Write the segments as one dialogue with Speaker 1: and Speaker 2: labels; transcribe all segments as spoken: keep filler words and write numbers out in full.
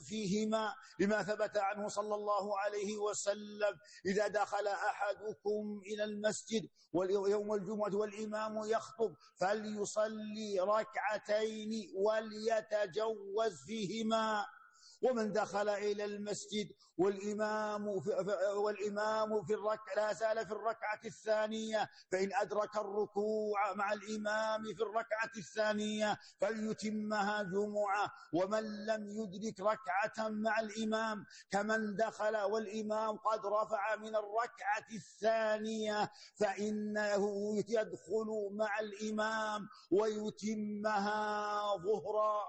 Speaker 1: فيهما، لما ثبت عنه صلى الله عليه وسلم: إذا دخل أحدكم إلى المسجد يوم الجمعة والإمام يخطب فليصلي ركعتين وليتجوز فيهما. ومن دخل إلى المسجد والإمام في, والإمام في الركعة لا زال في الركعة الثانية فإن أدرك الركوع مع الإمام في الركعة الثانية فليتمها جمعة. ومن لم يدرك ركعة مع الإمام كمن دخل والإمام قد رفع من الركعة الثانية فإنه يدخل مع الإمام ويتمها ظهرا.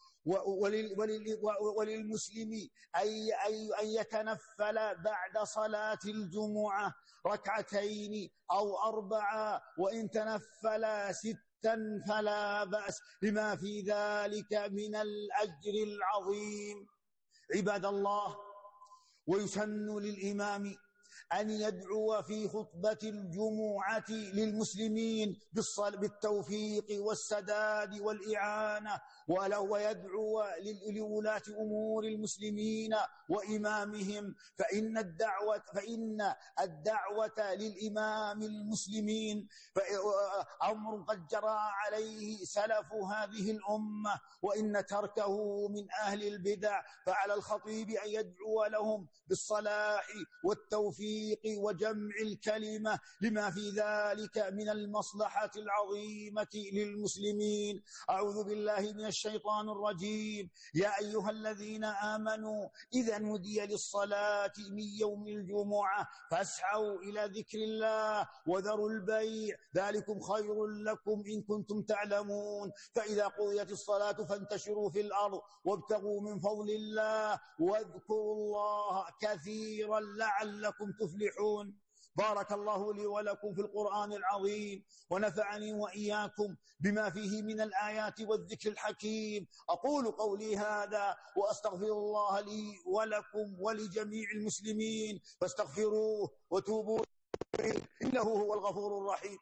Speaker 1: وللمسلم أن يتنفل بعد صلاة الجمعة ركعتين أو أربعة، وإن تنفل ستا فلا بأس، لما في ذلك من الأجر العظيم. عباد الله، ويسن للإمام أن يدعو في خطبة الجمعة للمسلمين بالتوفيق والسداد والإعانة، ويدعو لولاة أمور المسلمين وإمامهم، فإن الدعوة, فإن الدعوة للإمام المسلمين أمر قد جرى عليه سلف هذه الأمة، وإن تركه من أهل البدع، فعلى الخطيب أن يدعو لهم بالصلاح والتوفيق وجمع الكلمة، لما في ذلك من المصلحة العظيمة للمسلمين. أعوذ بالله من الشيطان الرجيم. يا أيها الذين آمنوا إذا نودي للصلاة من يوم الجمعة فاسعوا إلى ذكر الله وذروا البيع ذلكم خير لكم إن كنتم تعلمون. فإذا قضيت الصلاة فانتشروا في الأرض وابتغوا من فضل الله واذكروا الله كثيرا لعلكم تفلحون. بارك الله لي ولكم في القرآن العظيم، ونفعني وإياكم بما فيه من الآيات والذكر الحكيم. أقول قولي هذا وأستغفر الله لي ولكم ولجميع المسلمين، فاستغفروه وتوبوا إليه إنه هو الغفور الرحيم.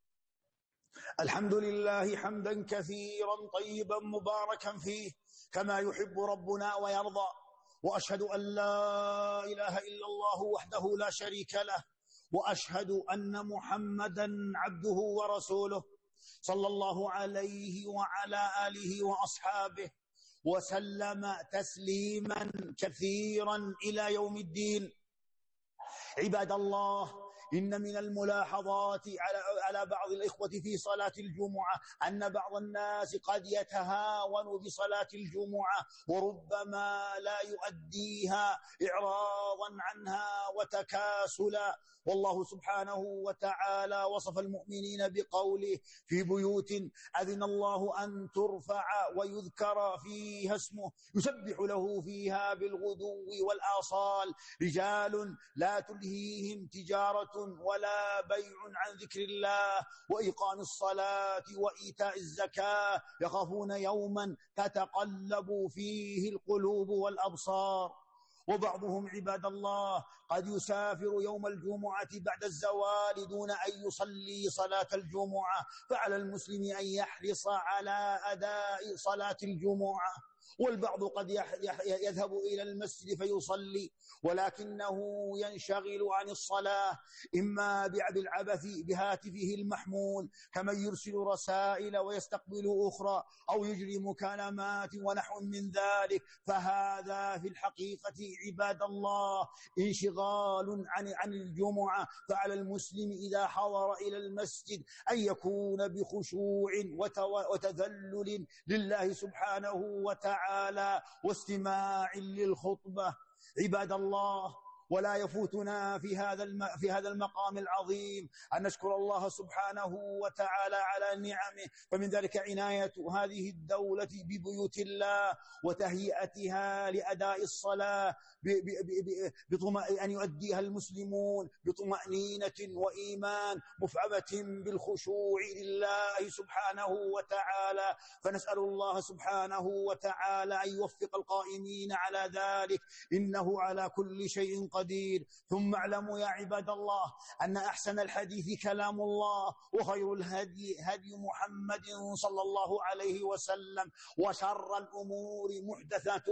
Speaker 1: الحمد لله حمدا كثيرا طيبا مباركا فيه كما يحب ربنا ويرضى، وأشهد أن لا إله إلا الله وحده لا شريك له، وأشهد أن محمدا عبده ورسوله صلى الله عليه وعلى آله وأصحابه وسلم تسليما كثيرا إلى يوم الدين. عباد الله، إن من الملاحظات على بعض الإخوة في صلاة الجمعة أن بعض الناس قد يتهاون بصلاة الجمعة وربما لا يؤديها إعراضا عنها وتكاسلا، والله سبحانه وتعالى وصف المؤمنين بقوله: في بيوت أذن الله أن ترفع ويذكر فيها اسمه يسبح له فيها بالغدو والآصال رجال لا تلهيهم تجارة ولا بيع عن ذكر الله وإقام الصلاة وإيتاء الزكاة يخافون يوما تتقلب فيه القلوب والأبصار. وبعضهم عباد الله قد يسافر يوم الجمعة بعد الزوال دون أن يصلي صلاة الجمعة، فعلى المسلم أن يحرص على أداء صلاة الجمعة. والبعض قد يذهب إلى المسجد فيصلي ولكنه ينشغل عن الصلاة إما بالعبث بهاتفه المحمول كمن يرسل رسائل ويستقبل أخرى أو يجري مكالمات ونحو من ذلك، فهذا في الحقيقة عباد الله انشغال عن عن الجمعة. فعلى المسلم إذا حضر إلى المسجد أن يكون بخشوع وتذلل لله سبحانه وتعالى واستماع للخطبة. عباد الله، ولا يفوتنا في هذا في هذا المقام العظيم أن نشكر الله سبحانه وتعالى على نعمه، فمن ذلك عناية هذه الدولة ببيوت الله وتهيئتها لأداء الصلاة أن يؤديها المسلمون بطمأنينة وإيمان مفعمة بالخشوع لله سبحانه وتعالى. فنسأل الله سبحانه وتعالى أن يوفق القائمين على ذلك إنه على كل شيء قدير. ثم اعلموا يا عباد الله أن أحسن الحديث كلام الله، وخير الهدي هدي محمد صلى الله عليه وسلم، وشر الأمور محدثاتها